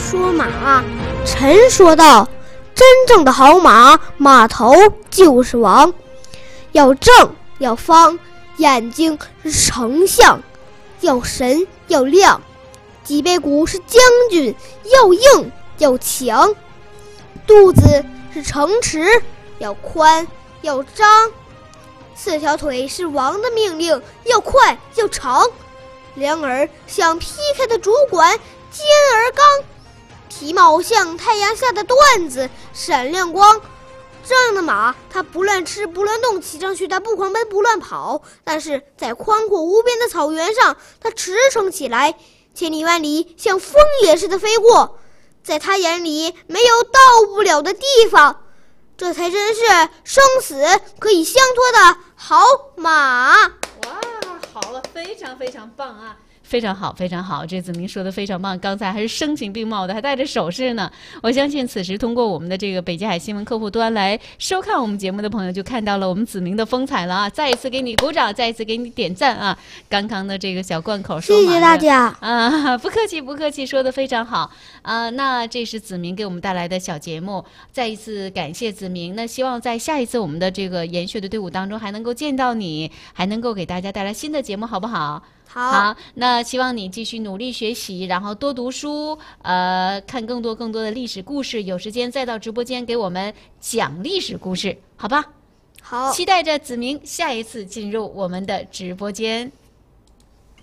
说马，臣说道：真正的好马，马头就是王。要正要方，眼睛是丞相；要神要亮，脊背骨是将军；要硬要强，肚子是城池；要宽要张，四条腿是王的命令；要快要长，两耳像劈开的竹管，尖而刚；体貌像太阳下的缎子，闪亮光。这样的马，它不乱吃不乱动，骑上去它不狂奔不乱跑，但是在宽阔无边的草原上，它驰骋起来，千里万里像风也似的飞过，在它眼里没有到不了的地方。这才真是生死可以相托的好马。 哇，好了，非常非常棒啊！非常好，非常好，这子明说的非常棒。刚才还是声情并茂的，还带着手势呢。我相信此时通过我们的这个北极海新闻客户端来收看我们节目的朋友，就看到了我们子明的风采了啊！再一次给你鼓掌，再一次给你点赞啊！刚刚的这个小贯口说， 谢谢大家啊，不客气不客气，说的非常好啊。那这是子明给我们带来的小节目，再一次感谢子明。那希望在下一次我们的这个研学的队伍当中还能够见到你，还能够给大家带来新的节目，好不好？好，那希望你继续努力学习，然后多读书，看更多的历史故事，有时间再到直播间给我们讲历史故事，好吧？ 好， 期待着子明下一次进入我们的直播间。